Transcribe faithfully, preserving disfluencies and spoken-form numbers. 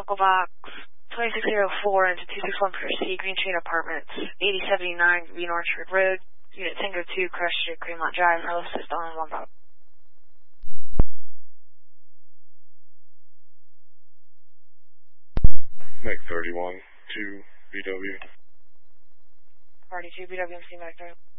Echo Box twenty-six oh four into two six one Percy, Green Street Apartments, eighty seventy-nine Green Orchard Road, Unit Tango two, Crush Street, Greenmont Drive, Hello System on one box. Make thirty-one, two B W. Party two B W M C Back there.